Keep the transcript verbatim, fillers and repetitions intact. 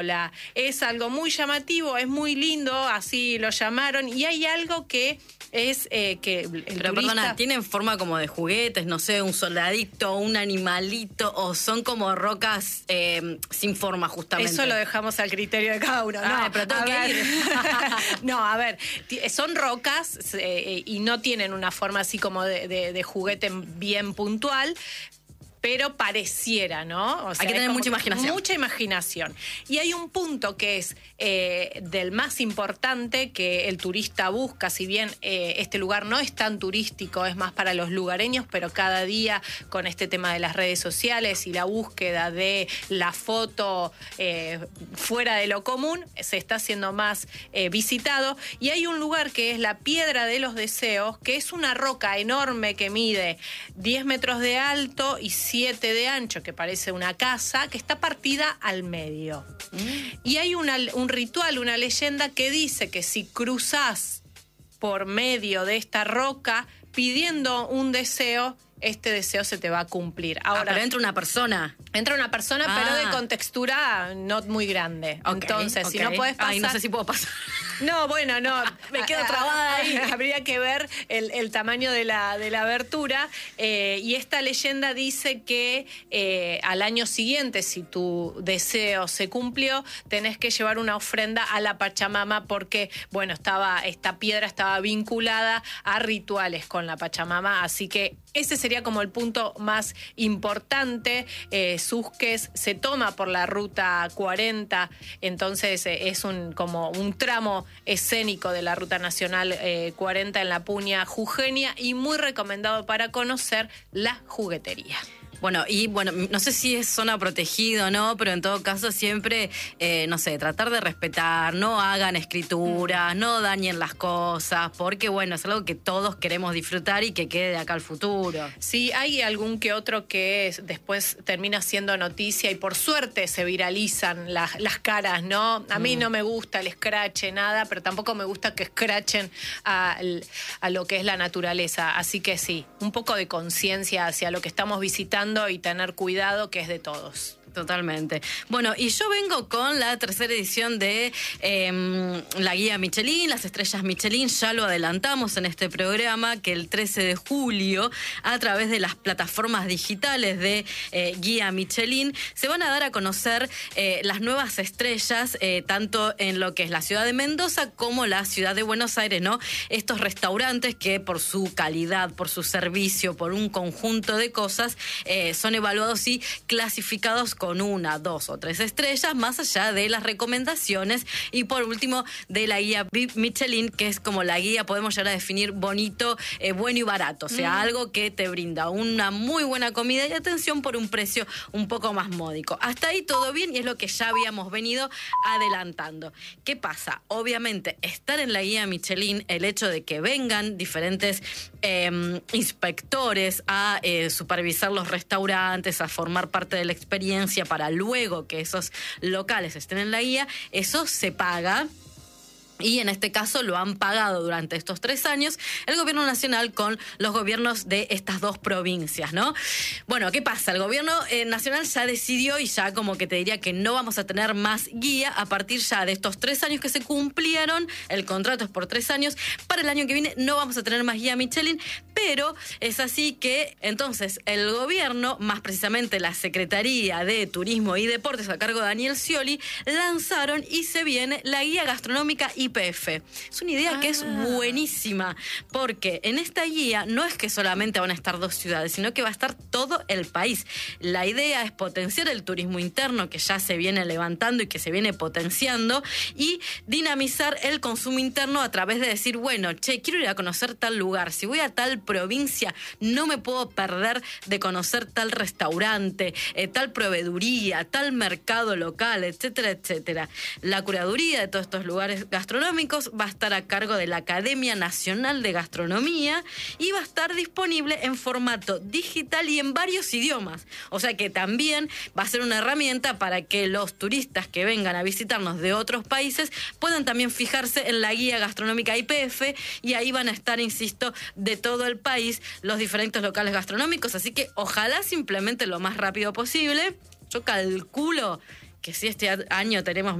Es algo muy llamativo, es muy lindo, así lo llamaron, y hay algo que es eh, que el Pero turista... perdona, ¿tienen forma como de juguetes? No sé, un soldadito, un animalito, o son como rocas eh, sin forma, justamente. Eso lo dejamos al criterio de cada uno. Ah, no, pero tengo a que ver. ir. No, a ver, son rocas eh, y no tienen una forma así como de, de, de juguete bien puntual, pero pareciera, ¿no? O sea, hay que tener mucha imaginación. Mucha imaginación. Y hay un punto que es eh, del más importante que el turista busca, si bien eh, este lugar no es tan turístico, es más para los lugareños, pero cada día con este tema de las redes sociales y la búsqueda de la foto eh, fuera de lo común, se está haciendo más eh, visitado. Y hay un lugar que es la Piedra de los Deseos, que es una roca enorme que mide diez metros de alto y siete de ancho, que parece una casa, que está partida al medio. Mm. Y hay una, un ritual, una leyenda que dice que si cruzás por medio de esta roca pidiendo un deseo, este deseo se te va a cumplir. Ahora, ah, pero entra una persona. Entra una persona, ah. pero de contextura no muy grande. Okay, Entonces, okay. si no puedes pasar... Ay, no sé si puedo pasar. No, bueno, no. Me quedo trabada ahí. Habría que ver el, el tamaño de la, de la abertura. Eh, y esta leyenda dice que eh, al año siguiente, si tu deseo se cumplió, tenés que llevar una ofrenda a la Pachamama porque, bueno, estaba esta piedra estaba vinculada a rituales con la Pachamama. Así que ese sería como el punto más importante. Eh, Susques se toma por la ruta cuarenta, entonces eh, es un como un tramo escénico de la ruta nacional eh, cuarenta en la Puña Jujeña y muy recomendado para conocer la juguetería. Bueno, y bueno, no sé si es zona protegida o no, pero en todo caso siempre, eh, no sé, tratar de respetar, no hagan escrituras, mm. no dañen las cosas, porque bueno, es algo que todos queremos disfrutar y que quede de acá al futuro. Sí, hay algún que otro que es, después termina siendo noticia y por suerte se viralizan las, las caras, ¿no? A mí mm. no me gusta el scratch, nada, pero tampoco me gusta que scratchen a, a lo que es la naturaleza. Así que sí, un poco de conciencia hacia lo que estamos visitando y tener cuidado, que es de todos. Totalmente. Bueno, y yo vengo con la tercera edición de eh, la guía Michelin, las estrellas Michelin. Ya lo adelantamos en este programa, que el trece de julio, a través de las plataformas digitales de eh, guía Michelin, se van a dar a conocer eh, las nuevas estrellas, eh, tanto en lo que es la ciudad de Mendoza como la ciudad de Buenos Aires, ¿no? Estos restaurantes que por su calidad, por su servicio, por un conjunto de cosas, eh, son evaluados y clasificados con una, dos o tres estrellas, más allá de las recomendaciones. Y por último, de la guía Michelin, que es como la guía, podemos llegar a definir bonito, eh, bueno y barato. O sea, mm. algo que te brinda una muy buena comida y atención por un precio un poco más módico. Hasta ahí todo bien y es lo que ya habíamos venido adelantando. ¿Qué pasa? Obviamente, estar en la guía Michelin, el hecho de que vengan diferentes eh, inspectores a eh, supervisar los restaurantes, a formar parte de la experiencia, para luego que esos locales estén en la guía, eso se paga. Y en este caso lo han pagado durante estos tres años el gobierno nacional con los gobiernos de estas dos provincias, ¿no? Bueno, ¿qué pasa? El gobierno eh, nacional ya decidió y ya como que te diría que no vamos a tener más guía a partir ya de estos tres años que se cumplieron. El contrato es por tres años. Para el año que viene no vamos a tener más guía Michelin, pero es así que entonces el gobierno, más precisamente la Secretaría de Turismo y Deportes a cargo de Daniel Scioli, lanzaron y se viene la guía gastronómica y I P F. Es una idea ah. que es buenísima, porque en esta guía no es que solamente van a estar dos ciudades, sino que va a estar todo el país. La idea es potenciar el turismo interno, que ya se viene levantando y que se viene potenciando, y dinamizar el consumo interno a través de decir, bueno, che, quiero ir a conocer tal lugar, si voy a tal provincia, no me puedo perder de conocer tal restaurante, eh, tal proveeduría, tal mercado local, etcétera, etcétera. La curaduría de todos estos lugares gastronómicos va a estar a cargo de la Academia Nacional de Gastronomía y va a estar disponible en formato digital y en varios idiomas. O sea que también va a ser una herramienta para que los turistas que vengan a visitarnos de otros países puedan también fijarse en la guía gastronómica I P F y ahí van a estar, insisto, de todo el país los diferentes locales gastronómicos. Así que ojalá se implemente lo más rápido posible. Yo calculo que si este año tenemos